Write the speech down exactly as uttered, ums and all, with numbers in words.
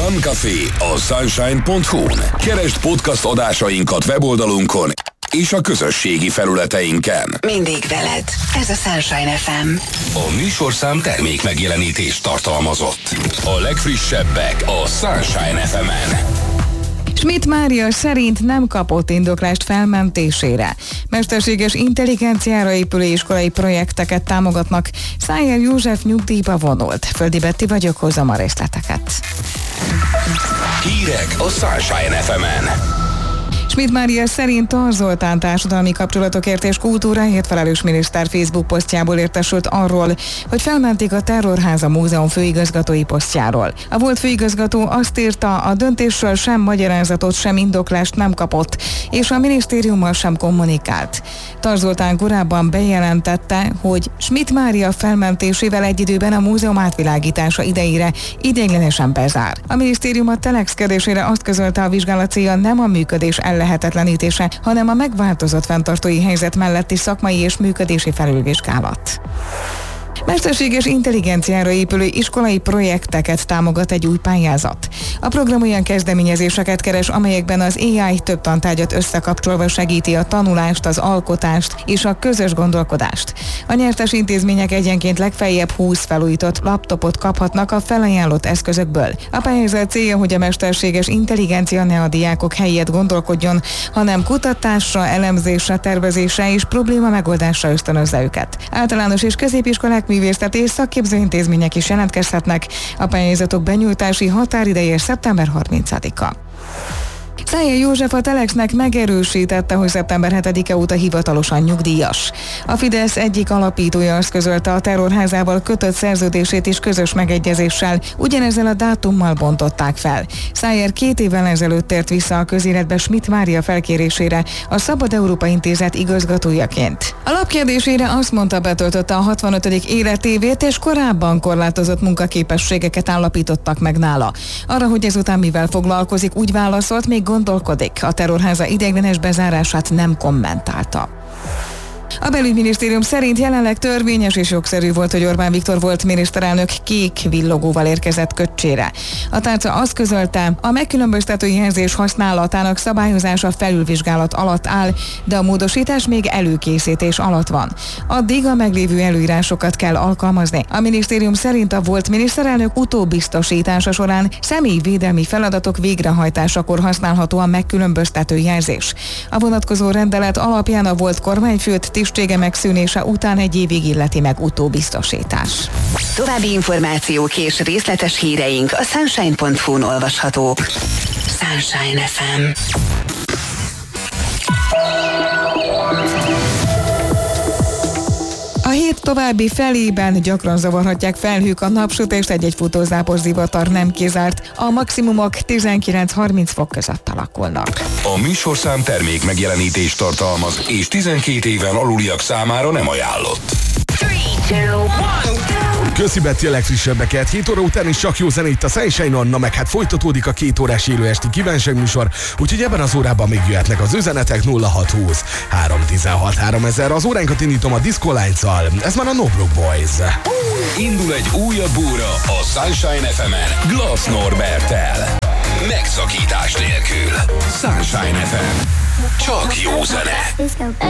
Fun Café a sunshine pont hu-n. Keresd podcast adásainkat weboldalunkon és a közösségi felületeinken. Mindig veled. Ez a Sunshine ef em. A műsorszám termék megjelenítést tartalmazott. A legfrissebbek a Sunshine ef emen. Schmidt Mária szerint nem kapott indoklást felmentésére. Mesterséges intelligenciára épülő iskolai projekteket támogatnak. Szájer József nyugdíjba vonult. Földi Betti vagyok, hozom a részleteket. Hírek a Sunshine ef emen. Schmidt Mária szerint Tar Zoltán társadalmi kapcsolatokért és kultúráért felelős miniszter Facebook posztjából értesült arról, hogy felmentik a Terrorháza Múzeum főigazgatói posztjáról. A volt főigazgató azt írta, a döntésről sem magyarázatot, sem indoklást nem kapott, és a minisztériummal sem kommunikált. Tar Zoltán korábban bejelentette, hogy Schmidt Mária felmentésével egy időben a múzeum átvilágítása idejére ideiglenesen bezár. A minisztérium a Telex kérdésére azt közölte, a vizsgálat célja nem a működés ellehetetlenítése, hanem a megváltozott fenntartói helyzet melletti szakmai és működési felülvizsgálat. Mesterséges intelligenciára épülő iskolai projekteket támogat egy új pályázat. A program olyan kezdeményezéseket keres, amelyekben az á i több tantárgyat összekapcsolva segíti a tanulást, az alkotást és a közös gondolkodást. A nyertes intézmények egyenként legfeljebb húsz felújított laptopot kaphatnak a felajánlott eszközökből. A pályázat célja, hogy a mesterséges intelligencia ne a diákok helyett gondolkodjon, hanem kutatásra, elemzésre, tervezésre és probléma megoldásra ösztönözze őket. Általános és középiskolák, művészeti és szakképzőintézmények is jelentkezhetnek. A pályázatok benyújtási határideje szeptember harmincadika. Szájer József a Telexnek megerősítette, hogy szeptember hetedike óta hivatalosan nyugdíjas. A Fidesz egyik alapítója azt közölte, a Terrorházával kötött szerződését is közös megegyezéssel, ugyanezzel a dátummal bontották fel. Szájer két évvel ezelőtt tért vissza a közéletbe Schmidt Mária felkérésére a Szabad Európa Intézet igazgatójaként. A lapkérdésére azt mondta, betöltötte a hatvanötödik életévét, és korábban korlátozott munkaképességeket állapítottak meg nála. Arra, hogy ezután mivel foglalkozik, úgy válaszolt, még gondolkodik. A Terrorháza ideiglenes bezárását nem kommentálta. A belügyminisztérium szerint jelenleg törvényes és jogszerű volt, hogy Orbán Viktor volt miniszterelnök kék villogóval érkezett Köcsére. A tárca azt közölte, a megkülönböztető jelzés használatának szabályozása felülvizsgálat alatt áll, de a módosítás még előkészítés alatt van. Addig a meglévő előírásokat kell alkalmazni. A minisztérium szerint a volt miniszterelnök utóbiztosítása során személyvédelmi feladatok végrehajtásakor használható a megkülönböztető jelzés. A vonatkozó rendelet alapján a volt kormányfőt tisztsége megszűnése után egy évig illeti meg utóbiztosítás. További információk és részletes híreink a sunshine pont hu-n olvashatók. Sunshine ef em. A hét további felében gyakran zavarhatják felhők, a napsütést, egy-egy futózápos zivatar nem kizárt. A maximumok tizenkilenc-harminc fok között alakulnak. A műsorszám termék megjelenítést tartalmaz, és tizenkét éven aluliak számára nem ajánlott. Köszi Betty a legfrissebbeket. hét óra után is csak jó zene itt a Sunshine-on, na meg hát folytatódik a két órás élő esti kívánságműsor, úgyhogy ebben az órában még jöhetnek az üzenetek. Nulla hat húsz három tizenhat háromezer. Az óránkat indítom a Disco Lines-al. Ez már a No Broke Boys. Indul egy újabb óra a Sunshine ef emen Glass Norberttel. Megszakítás nélkül. Sunshine ef em. Csak jó zene.